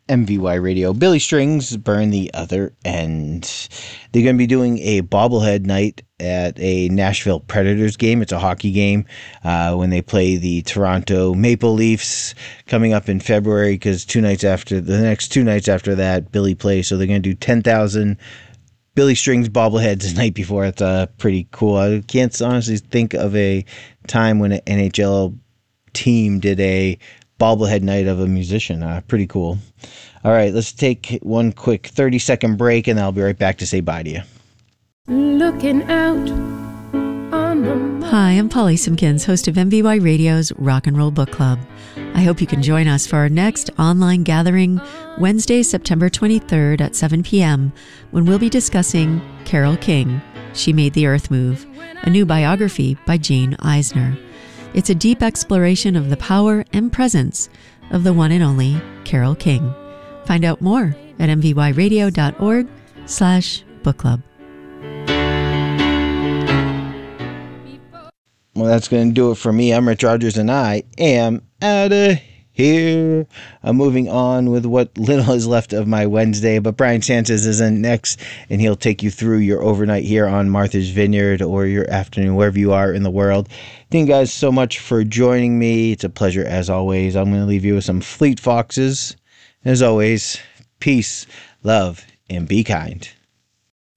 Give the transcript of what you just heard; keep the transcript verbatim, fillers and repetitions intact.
M V Y Radio. Billy Strings, Burn the Other End. They're going to be doing a bobblehead night at a Nashville Predators game. It's a hockey game uh, when they play the Toronto Maple Leafs coming up in February, because two nights after, the next two nights after that, Billy plays. So they're going to do ten thousand Billy Strings bobbleheads the night before. It's uh, pretty cool. I can't honestly think of a time when an N H L team did a bobblehead night of a musician. Uh, pretty cool. All right, let's take one quick thirty second break, and I'll be right back to say bye to you. Looking out on the... Hi, I'm Polly Simpkins, host of M V Y Radio's Rock and Roll Book Club. I hope you can join us for our next online gathering, Wednesday, September twenty-third at seven p.m., when we'll be discussing Carole King, She Made the Earth Move, a new biography by Jane Eisner. It's a deep exploration of the power and presence of the one and only Carole King. Find out more at mvyradio.org slash book club. Well, that's going to do it for me. I'm Rich Rogers, and I am out of here. I'm moving on with what little is left of my Wednesday, but Brian Sanchez is in next, and he'll take you through your overnight here on Martha's Vineyard or your afternoon, wherever you are in the world. Thank you guys so much for joining me. It's a pleasure as always. I'm going to leave you with some Fleet Foxes. As always, peace, love, and be kind.